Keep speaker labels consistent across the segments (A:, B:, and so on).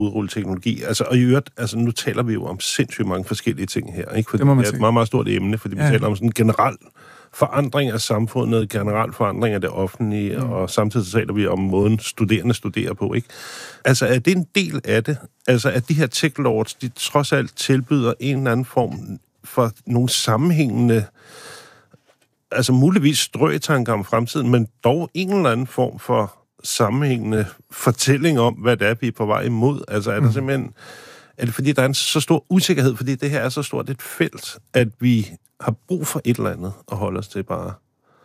A: udrulle teknologi. Altså, og i øvrigt, altså, nu taler vi jo om sindssygt mange forskellige ting her, ikke? Fordi
B: det
A: er et meget, meget stort emne, fordi vi taler om sådan en generel forandring af samfundet, generel forandring af det offentlige, og samtidig taler vi om måden studerende studerer på, ikke? Altså, er det en del af det? Altså, at de her tech-lords, de trods alt tilbyder en eller anden form for nogle sammenhængende, altså muligvis strøtanker om fremtiden, men dog en eller anden form for sammenhængende fortælling om, hvad det er, vi er på vej imod. Altså, er der simpelthen... Er det fordi, der er en så stor usikkerhed, fordi det her er så stort et felt, at vi har brug for et eller andet at holde os til bare?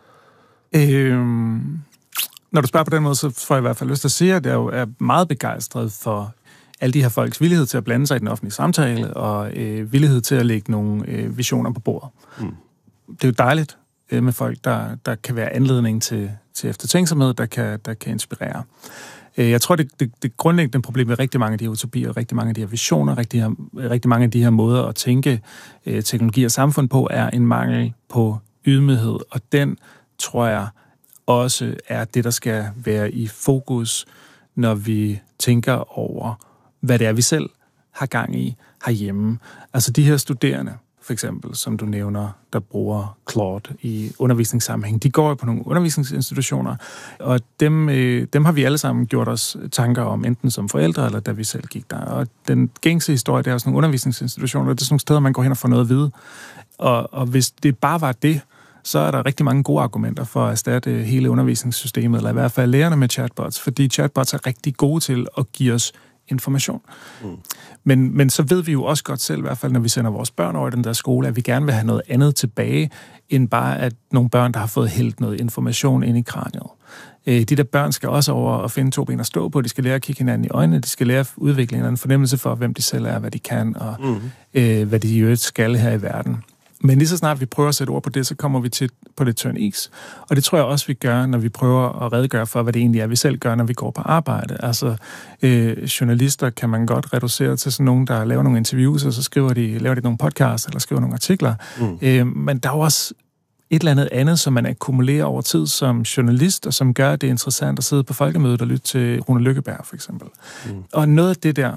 B: Når du spørger på den måde, så får jeg i hvert fald lyst til at sige, at jeg jo er meget begejstret for alle de her folks villighed til at blande sig i den offentlige samtale, og villighed til at lægge nogle visioner på bordet. Det er jo dejligt med folk, der kan være anledning til eftertænksomhed, der kan inspirere. Jeg tror, det grundlæggende problem med rigtig mange af de her utopier, rigtig mange af de her visioner, rigtig mange af de her måder at tænke teknologi og samfund på, er en mangel på ydmyghed, og den tror jeg også er det, der skal være i fokus, når vi tænker over, hvad det er, vi selv har gang i herhjemme. Altså de her studerende, for eksempel, som du nævner, der bruger Claude i undervisningssammenhæng. De går jo på nogle undervisningsinstitutioner, og dem har vi alle sammen gjort os tanker om, enten som forældre, eller da vi selv gik der. Og den gængse historie, det er sådan nogle undervisningsinstitutioner, det er sådan nogle steder, man går hen og får noget at vide. Og hvis det bare var det, så er der rigtig mange gode argumenter for at erstatte hele undervisningssystemet, eller i hvert fald lærerne med chatbots, fordi chatbots er rigtig gode til at give os information. Men så ved vi jo også godt selv, i hvert fald når vi sender vores børn over i den der skole, at vi gerne vil have noget andet tilbage, end bare at nogle børn, der har fået hældt noget information ind i kraniet. De der børn skal også over og finde 2 ben at stå på, de skal lære at kigge hinanden i øjnene, de skal lære at udvikle en fornemmelse for, hvem de selv er, hvad de kan, og hvad de i øvrigt skal her i verden. Men lige så snart vi prøver at sætte ord på det, så kommer vi til på det tynd is. Og det tror jeg også, vi gør, når vi prøver at redegøre for, hvad det egentlig er, vi selv gør, når vi går på arbejde. Altså, journalister kan man godt reducere til sådan nogen, der laver nogle interviews, og så laver de nogle podcasts, eller skriver nogle artikler. Men der er jo også et eller andet, som man akkumulerer over tid som journalist, og som gør det interessant at sidde på folkemødet og lytte til Rune Lykkeberg, for eksempel. Og noget af det der,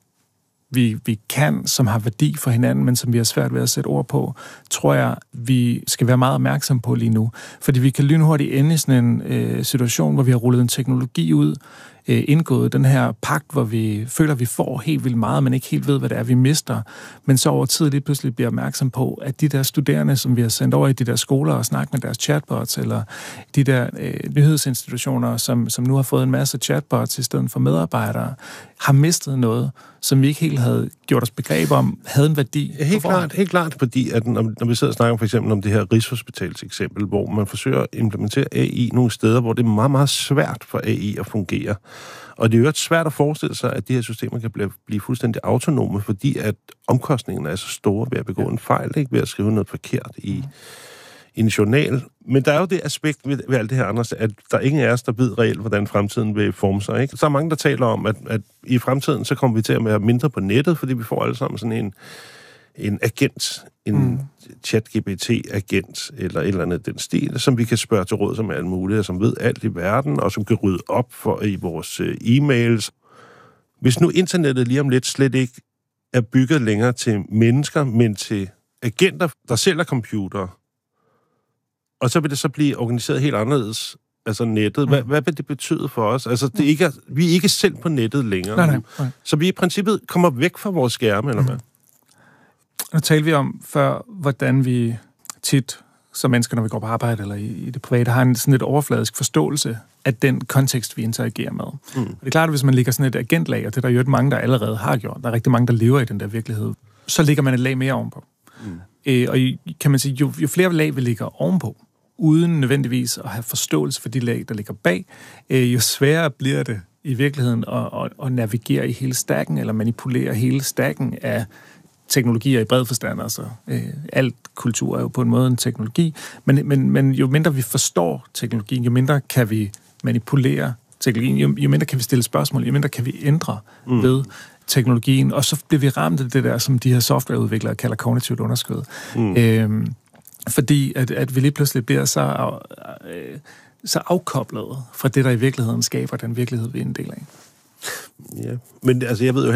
B: vi kan, som har værdi for hinanden, men som vi har svært ved at sætte ord på, tror jeg, vi skal være meget opmærksom på lige nu. Fordi vi kan lynhurtigt ende i sådan en situation, hvor vi har rullet en teknologi ud, indgået den her pagt, hvor vi føler, at vi får helt vildt meget, men ikke helt ved, hvad det er, vi mister. Men så over tid lige pludselig bliver opmærksom på, at de der studerende, som vi har sendt over i de der skoler og snakket med deres chatbots, eller de der nyhedsinstitutioner, som nu har fået en masse chatbots i stedet for medarbejdere, har mistet noget, som vi ikke helt havde gjort os begreb om, havde en værdi.
A: Helt klart, fordi at når vi sidder og snakker for eksempel om det her Rigshospitals eksempel, hvor man forsøger at implementere AI nogle steder, hvor det er meget, meget svært for AI at fungere. Og det er jo svært at forestille sig, at de her systemer kan blive fuldstændig autonome, fordi at omkostningerne er så store ved at begå en fejl, ikke ved at skrive noget forkert i en journal. Men der er jo det aspekt ved alt det her, Anders, at der er ingen af os, der ved reelt, hvordan fremtiden vil forme sig. Ikke? Så er mange, der taler om, at i fremtiden, så kommer vi til at være mindre på nettet, fordi vi får alle sammen sådan en agent, en chat-GPT-agent, eller et eller andet den stil, som vi kan spørge til råd som alt muligt, og som ved alt i verden, og som kan rydde op for i vores e-mails. Hvis nu internettet lige om lidt slet ikke er bygget længere til mennesker, men til agenter, der sælger computere, og så vil det så blive organiseret helt anderledes, altså nettet. Hvad vil det betyde for os? Altså, vi er ikke selv på nettet længere.
B: Nej.
A: Så vi i princippet kommer væk fra vores skærme, eller hvad?
B: Nu talte vi om før, hvordan vi tit, som mennesker, når vi går på arbejde eller i det private, har en sådan lidt overfladisk forståelse af den kontekst, vi interagerer med. Og det er klart, at hvis man lægger sådan et agentlag, og det er der jo mange, der allerede har gjort, der er rigtig mange, der lever i den der virkelighed, så lægger man et lag mere ovenpå. Og kan man sige, jo flere lag vi lægger ovenpå, uden nødvendigvis at have forståelse for de lag, der ligger bag, jo sværere bliver det i virkeligheden at navigere i hele stacken, eller manipulere hele stacken af teknologier i bred forstand. Altså, alt kultur er jo på en måde en teknologi, men jo mindre vi forstår teknologien, jo mindre kan vi manipulere teknologien, jo mindre kan vi stille spørgsmål, jo mindre kan vi ændre ved teknologien, og så bliver vi ramt af det der, som de her softwareudviklere kalder kognitivt underskud. Fordi at vi lige pludselig bliver så afkoblet fra det, der i virkeligheden skaber den virkelighed, vi er en del af.
A: Ja, men altså, jeg ved jo